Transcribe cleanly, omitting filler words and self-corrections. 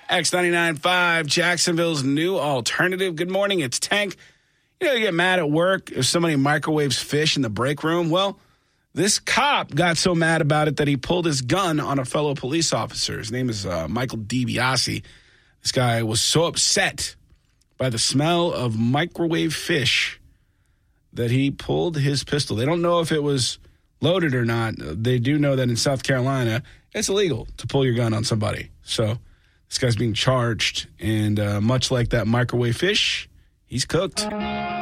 X99.5, Jacksonville's new alternative. Good morning, it's Tank. You get mad at work if somebody microwaves fish in the break room. Well, this cop got so mad about it that he pulled his gun on a fellow police officer. His name is Michael DiBiase. This guy was so upset by the smell of microwave fish that he pulled his pistol. They don't know if it was loaded or not. They do know that in South Carolina, it's illegal to pull your gun on somebody. So this guy's being charged, and much like that microwave fish, he's cooked.